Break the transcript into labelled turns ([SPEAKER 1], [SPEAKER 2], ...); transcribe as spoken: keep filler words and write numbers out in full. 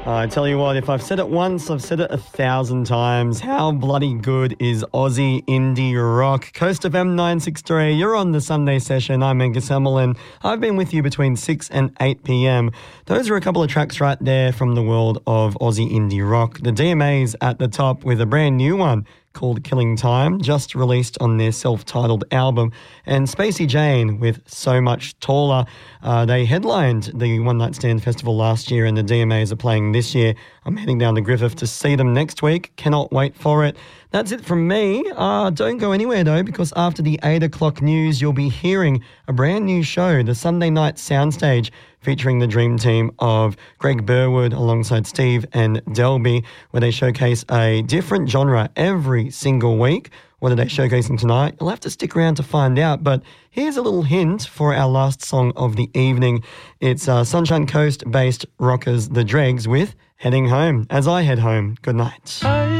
[SPEAKER 1] I tell you what, if I've said it once, I've said it a thousand times. How bloody good is Aussie indie rock? Coast F M nine sixty-three, you're on the Sunday session. I'm Angus Hamilton. I've been with you between six and eight p.m. Those are a couple of tracks right there from the world of Aussie indie rock. The D M As at the top with a brand new one called Killing Time, just released on their self-titled album, and Spacey Jane with So Much Taller. Uh, they headlined the One Night Stand Festival last year, and the D M As are playing this year. I'm heading down to Griffith to see them next week. Cannot wait for it. That's it from me. Uh, don't go anywhere though, because after the eight o'clock news, you'll be hearing a brand new show, the Sunday Night Soundstage, featuring the dream team of Greg Burwood alongside Steve and Delby, where they showcase a different genre every single week. What are they showcasing tonight? You'll have to stick around to find out, but here's a little hint for our last song of the evening. It's uh, Sunshine Coast-based rockers The Dregs with Heading Home. As I head home, good night.